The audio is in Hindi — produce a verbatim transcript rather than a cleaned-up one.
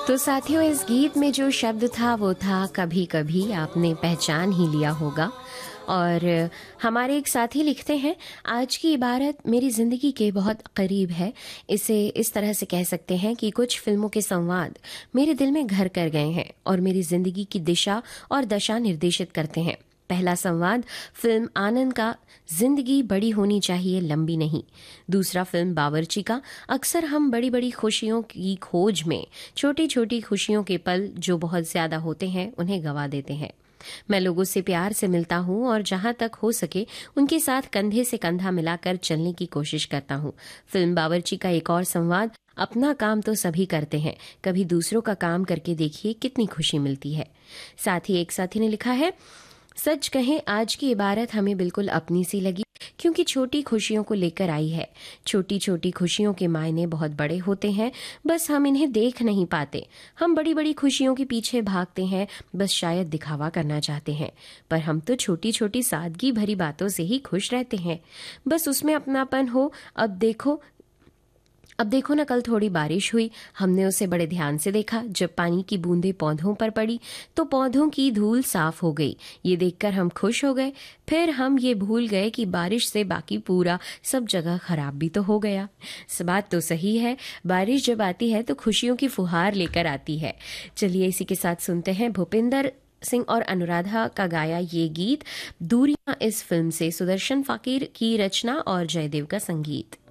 तो साथियों, इस गीत में जो शब्द था वो था कभी कभी, आपने पहचान ही लिया होगा। और हमारे एक साथी लिखते हैं, आज की इबारत मेरी ज़िंदगी के बहुत करीब है। इसे इस तरह से कह सकते हैं कि कुछ फिल्मों के संवाद मेरे दिल में घर कर गए हैं और मेरी ज़िंदगी की दिशा और दशा निर्देशित करते हैं। पहला संवाद फिल्म आनंद का, जिंदगी बड़ी होनी चाहिए लंबी नहीं। दूसरा फिल्म बावर्ची का, अक्सर हम बड़ी बड़ी खुशियों की खोज में छोटी छोटी खुशियों के पल जो बहुत ज्यादा होते हैं उन्हें गवा देते हैं। मैं लोगों से प्यार से मिलता हूँ और जहां तक हो सके उनके साथ कंधे से कंधा मिलाकर चलने की कोशिश करता हूँ। फिल्म बावर्ची का एक और संवाद, अपना काम तो सभी करते हैं, कभी दूसरों का काम करके देखिए कितनी खुशी मिलती है। साथ ही एक साथी ने लिखा है, सच कहें आज की इबारत हमें बिल्कुल अपनी सी लगी, क्योंकि छोटी खुशियों को लेकर आई है। छोटी छोटी खुशियों के मायने बहुत बड़े होते हैं, बस हम इन्हें देख नहीं पाते। हम बड़ी बड़ी खुशियों के पीछे भागते हैं, बस शायद दिखावा करना चाहते हैं। पर हम तो छोटी छोटी सादगी भरी बातों से ही खुश रहते हैं, बस उसमें अपनापन हो। अब देखो अब देखो ना, कल थोड़ी बारिश हुई, हमने उसे बड़े ध्यान से देखा। जब पानी की बूंदें पौधों पर पड़ी तो पौधों की धूल साफ हो गई। ये देखकर हम खुश हो गए। फिर हम ये भूल गए कि बारिश से बाकी पूरा सब जगह खराब भी तो हो गया। इस बात तो सही है, बारिश जब आती है तो खुशियों की फुहार लेकर आती है। चलिए इसी के साथ सुनते हैं भूपिंदर सिंह और अनुराधा का गाया ये गीत, दूरियां, इस फिल्म से। सुदर्शन फाकिर की रचना और जयदेव का संगीत।